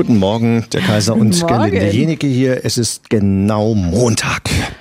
Guten Morgen, der Kaiser und Gerlinde Jenike hier. Es ist genau Montag.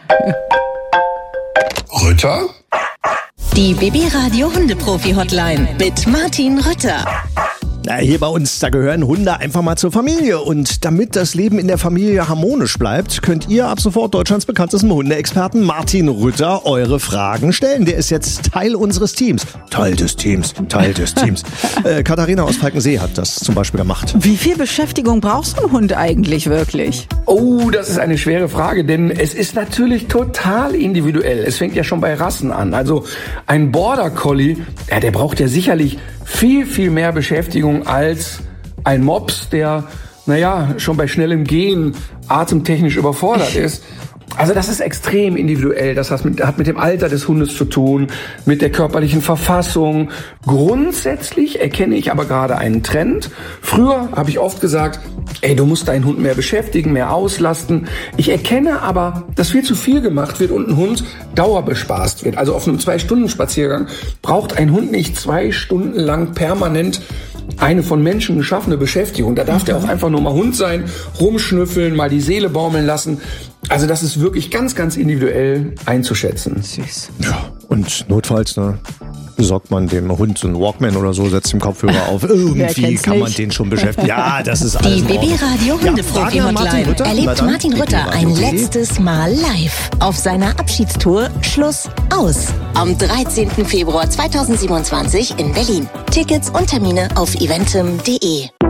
Rütter? Die BB-Radio Hundeprofi-Hotline mit Martin Rütter. Na, hier bei uns, da gehören Hunde einfach mal zur Familie. Und damit das Leben in der Familie harmonisch bleibt, könnt ihr ab sofort Deutschlands bekanntesten Hundeexperten Martin Rütter eure Fragen stellen. Der ist jetzt Teil unseres Teams. Teil des Teams. Katharina aus Falkensee hat das zum Beispiel gemacht. Wie viel Beschäftigung braucht so ein Hund eigentlich wirklich? Oh, das ist eine schwere Frage, denn es ist natürlich total individuell. Es fängt ja schon bei Rassen an. Also ein Border Collie, ja, der braucht ja sicherlich viel, viel mehr Beschäftigung als ein Mops, der, schon bei schnellem Gehen atemtechnisch überfordert ist. Also das ist extrem individuell. Das hat mit dem Alter des Hundes zu tun, mit der körperlichen Verfassung. Grundsätzlich erkenne ich aber gerade einen Trend. Früher habe ich oft gesagt, du musst deinen Hund mehr beschäftigen, mehr auslasten. Ich erkenne aber, dass viel zu viel gemacht wird und ein Hund dauerbespaßt wird. Also auf einem 2-Stunden-Spaziergang braucht ein Hund nicht 2 Stunden lang permanent eine von Menschen geschaffene Beschäftigung. Da darf der auch einfach nur mal Hund sein, rumschnüffeln, mal die Seele baumeln lassen. Also das ist wirklich ganz, ganz individuell einzuschätzen. Süß. Ja, und notfalls, besorgt man dem Hund so einen Walkman oder so, setzt den Kopfhörer auf. Irgendwie kann man den schon beschäftigen. Ja, das ist alles. Die BB-Radio Hundeprofi-Hotline erlebt Martin Rütter ein letztes Mal live auf seiner Abschiedstour Schluss aus. Am 13. Februar 2027 in Berlin. Tickets und Termine auf eventim.de.